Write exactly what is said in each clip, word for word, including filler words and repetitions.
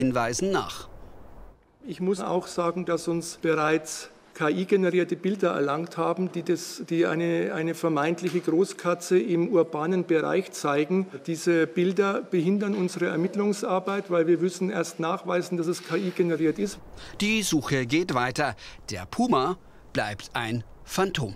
Hinweisen nach. Ich muss auch sagen, dass uns bereits K I-generierte Bilder erlangt haben, die, das, die eine, eine vermeintliche Großkatze im urbanen Bereich zeigen. Diese Bilder behindern unsere Ermittlungsarbeit, weil wir müssen erst nachweisen, dass es K I-generiert ist. Die Suche geht weiter. Der Puma bleibt ein Phantom.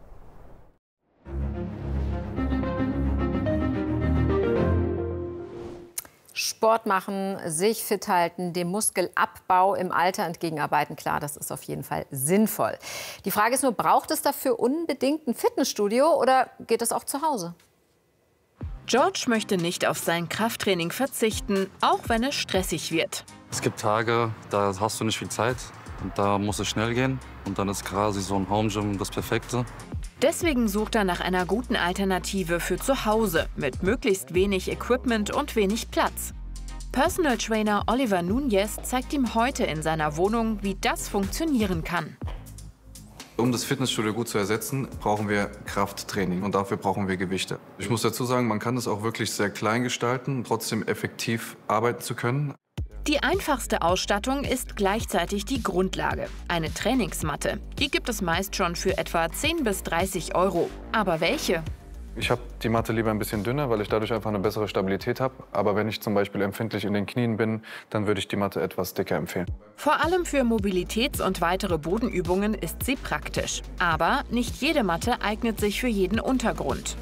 Sport machen, sich fit halten, dem Muskelabbau im Alter entgegenarbeiten. Klar, das ist auf jeden Fall sinnvoll. Die Frage ist nur, braucht es dafür unbedingt ein Fitnessstudio oder geht es auch zu Hause? George möchte nicht auf sein Krafttraining verzichten, auch wenn es stressig wird. Es gibt Tage, da hast du nicht viel Zeit und da muss es schnell gehen. Und dann ist quasi so ein Home Gym das Perfekte. Deswegen sucht er nach einer guten Alternative für zu Hause mit möglichst wenig Equipment und wenig Platz. Personal Trainer Oliver Nunez zeigt ihm heute in seiner Wohnung, wie das funktionieren kann. Um das Fitnessstudio gut zu ersetzen, brauchen wir Krafttraining und dafür brauchen wir Gewichte. Ich muss dazu sagen, man kann es auch wirklich sehr klein gestalten, trotzdem effektiv arbeiten zu können. Die einfachste Ausstattung ist gleichzeitig die Grundlage, eine Trainingsmatte. Die gibt es meist schon für etwa zehn bis dreißig Euro. Aber welche? Ich habe die Matte lieber ein bisschen dünner, weil ich dadurch einfach eine bessere Stabilität habe. Aber wenn ich zum Beispiel empfindlich in den Knien bin, dann würde ich die Matte etwas dicker empfehlen. Vor allem für Mobilitäts- und weitere Bodenübungen ist sie praktisch. Aber nicht jede Matte eignet sich für jeden Untergrund.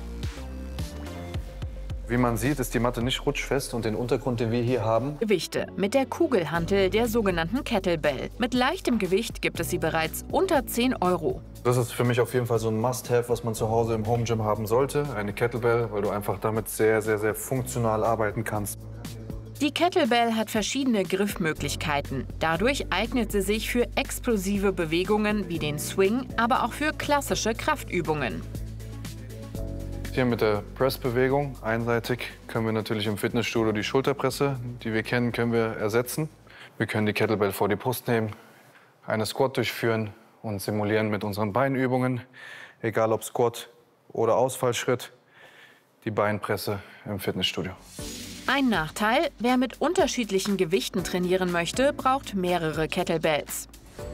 Wie man sieht, ist die Matte nicht rutschfest und den Untergrund, den wir hier haben. Gewichte mit der Kugelhantel, der sogenannten Kettlebell. Mit leichtem Gewicht gibt es sie bereits unter zehn Euro. Das ist für mich auf jeden Fall so ein Must-have, was man zu Hause im Home Gym haben sollte. Eine Kettlebell, weil du einfach damit sehr, sehr, sehr funktional arbeiten kannst. Die Kettlebell hat verschiedene Griffmöglichkeiten. Dadurch eignet sie sich für explosive Bewegungen wie den Swing, aber auch für klassische Kraftübungen. Hier mit der Pressbewegung einseitig können wir natürlich im Fitnessstudio die Schulterpresse, die wir kennen, können wir ersetzen. Wir können die Kettlebell vor die Brust nehmen, eine Squat durchführen und simulieren mit unseren Beinübungen, egal ob Squat oder Ausfallschritt, die Beinpresse im Fitnessstudio. Ein Nachteil, wer mit unterschiedlichen Gewichten trainieren möchte, braucht mehrere Kettlebells.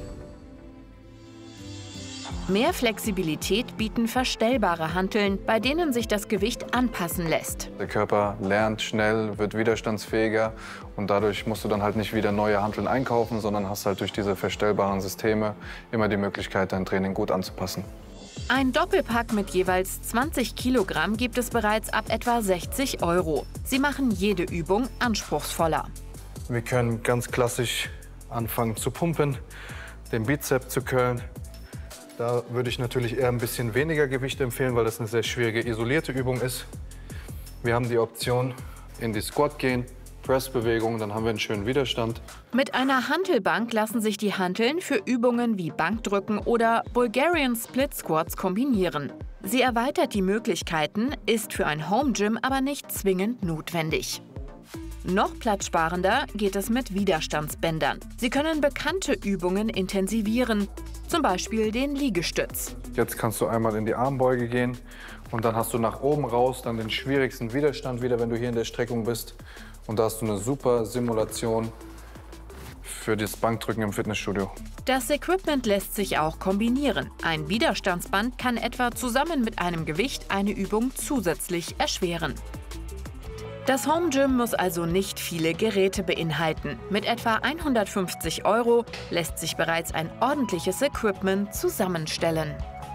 Mehr Flexibilität bieten verstellbare Hanteln, bei denen sich das Gewicht anpassen lässt. Der Körper lernt schnell, wird widerstandsfähiger und dadurch musst du dann halt nicht wieder neue Hanteln einkaufen, sondern hast halt durch diese verstellbaren Systeme immer die Möglichkeit, dein Training gut anzupassen. Ein Doppelpack mit jeweils zwanzig Kilogramm gibt es bereits ab etwa sechzig Euro. Sie machen jede Übung anspruchsvoller. Wir können ganz klassisch anfangen zu pumpen, den Bizeps zu curlen. Da würde ich natürlich eher ein bisschen weniger Gewicht empfehlen, weil das eine sehr schwierige, isolierte Übung ist. Wir haben die Option, in die Squat gehen, Pressbewegung, dann haben wir einen schönen Widerstand. Mit einer Hantelbank lassen sich die Hanteln für Übungen wie Bankdrücken oder Bulgarian Split Squats kombinieren. Sie erweitert die Möglichkeiten, ist für ein Home Gym aber nicht zwingend notwendig. Noch platzsparender geht es mit Widerstandsbändern. Sie können bekannte Übungen intensivieren, zum Beispiel den Liegestütz. Jetzt kannst du einmal in die Armbeuge gehen und dann hast du nach oben raus dann den schwierigsten Widerstand wieder, wenn du hier in der Streckung bist. Und da hast du eine super Simulation für das Bankdrücken im Fitnessstudio. Das Equipment lässt sich auch kombinieren. Ein Widerstandsband kann etwa zusammen mit einem Gewicht eine Übung zusätzlich erschweren. Das Home Gym muss also nicht viele Geräte beinhalten. Mit etwa hundertfünfzig Euro lässt sich bereits ein ordentliches Equipment zusammenstellen.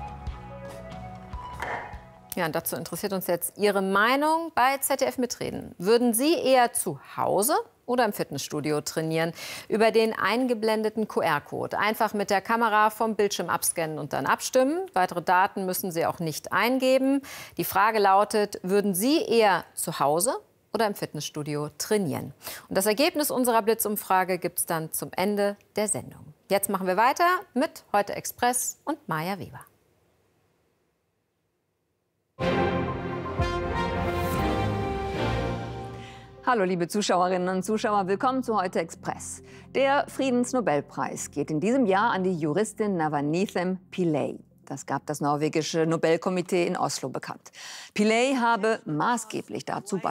Ja, und dazu interessiert uns jetzt Ihre Meinung bei Z D F Mitreden. Würden Sie eher zu Hause oder im Fitnessstudio trainieren? Über den eingeblendeten Q R-Code einfach mit der Kamera vom Bildschirm abscannen und dann abstimmen. Weitere Daten müssen Sie auch nicht eingeben. Die Frage lautet, würden Sie eher zu Hause oder im Fitnessstudio trainieren? Und das Ergebnis unserer Blitzumfrage gibt es dann zum Ende der Sendung. Jetzt machen wir weiter mit Heute Express und Maja Weber. Hallo liebe Zuschauerinnen und Zuschauer, willkommen zu Heute Express. Der Friedensnobelpreis geht in diesem Jahr an die Juristin Navaneetham Pillay. Das gab das norwegische Nobelkomitee in Oslo bekannt. Pillay habe maßgeblich dazu beigetragen,